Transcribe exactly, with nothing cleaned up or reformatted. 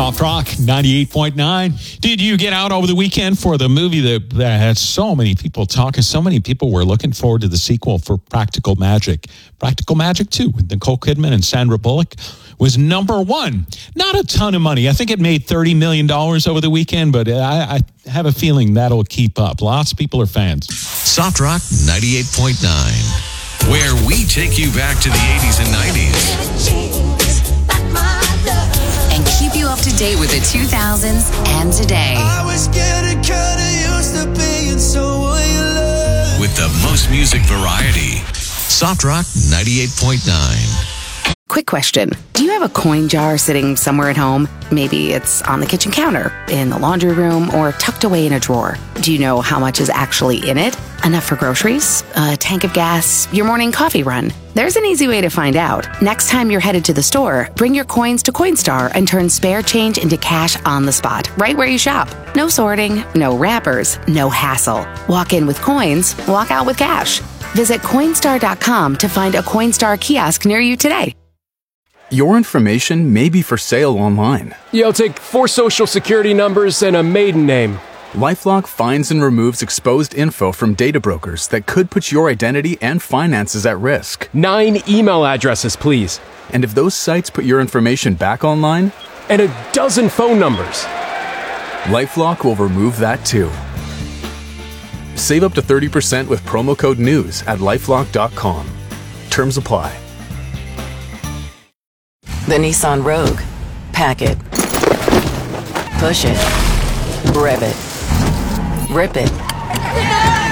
Soft Rock ninety-eight point nine. Did you get out over the weekend for the movie that, that had so many people talking? So many people were looking forward to the sequel for Practical Magic. Practical Magic two with Nicole Kidman and Sandra Bullock was number one. Not a ton of money. I think it made thirty million dollars over the weekend, but I, I have a feeling that'll keep up. Lots of people are fans. Soft Rock ninety-eight point nine, where we take you back to the eighties and nineties. And keep you up to date with the two thousands and today. I was getting kinda used to being someone you love. With the most music variety. Soft Rock ninety-eight point nine. Quick question. Do you have a coin jar sitting somewhere at home? Maybe it's on the kitchen counter, in the laundry room, or tucked away in a drawer. Do you know how much is actually in it? Enough for groceries? A tank of gas? Your morning coffee run? There's an easy way to find out. Next time you're headed to the store, bring your coins to Coinstar and turn spare change into cash on the spot, right where you shop. No sorting, no wrappers, no hassle. Walk in with coins, walk out with cash. Visit Coinstar dot com to find a Coinstar kiosk near you today. Your information may be for sale online. Yeah, I'll take four social security numbers and a maiden name. LifeLock finds and removes exposed info from data brokers that could put your identity and finances at risk. Nine email addresses, please. And if those sites put your information back online? And a dozen phone numbers. LifeLock will remove that too. Save up to thirty percent with promo code NEWS at lifelock dot com. Terms apply. The Nissan Rogue. Pack it. Push it. Rev it. Rip it.